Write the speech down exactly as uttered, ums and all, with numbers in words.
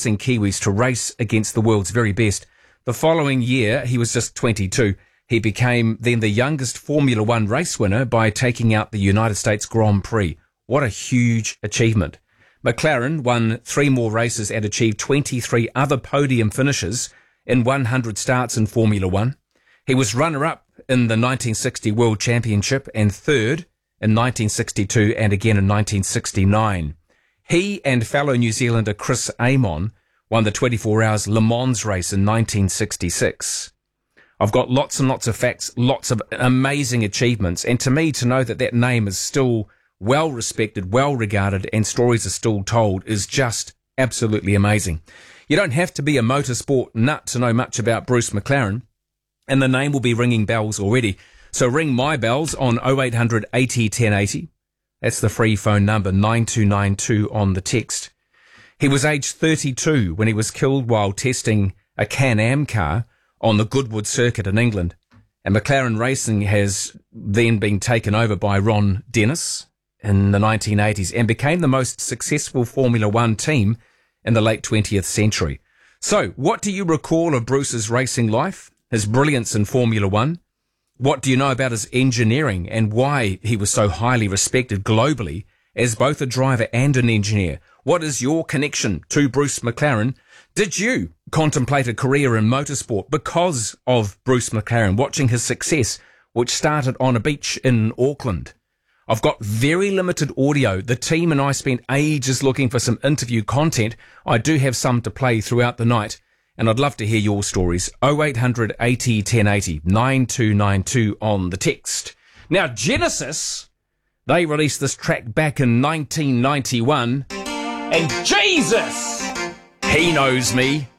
convincing Kiwis to race against the world's very best. The following year, he was just twenty-two. He became then the youngest Formula One race winner by taking out the United States Grand Prix. What a huge achievement. McLaren won three more races and achieved twenty-three other podium finishes in one hundred starts in Formula One. He was runner-up in the nineteen sixty World Championship and third in nineteen sixty-two and again in nineteen sixty-nine. He and fellow New Zealander Chris Amon won the twenty-four hours Le Mans race in nineteen sixty-six. I've got lots and lots of facts, lots of amazing achievements, and to me, to know that that name is still well respected, well regarded, and stories are still told is just absolutely amazing. You don't have to be a motorsport nut to know much about Bruce McLaren, and the name will be ringing bells already. So ring my bells on oh eight hundred eighty ten eighty. That's the free phone number, nine two nine two on the text. He was aged thirty-two when he was killed while testing a Can-Am car on the Goodwood circuit in England. And McLaren Racing has then been taken over by Ron Dennis in the nineteen eighties and became the most successful Formula One team in the late twentieth century. So, what do you recall of Bruce's racing life, his brilliance in Formula One? What do you know about his engineering and why he was so highly respected globally as both a driver and an engineer? What is your connection to Bruce McLaren? Did you contemplate a career in motorsport because of Bruce McLaren, watching his success, which started on a beach in Auckland? I've got very limited audio. The team and I spent ages looking for some interview content. I do have some to play throughout the night, and I'd love to hear your stories. oh eight hundred eighty ten eighty, nine two nine two on the text. Now, Genesis, they released this track back in nineteen ninety-one, and Jesus, he knows me.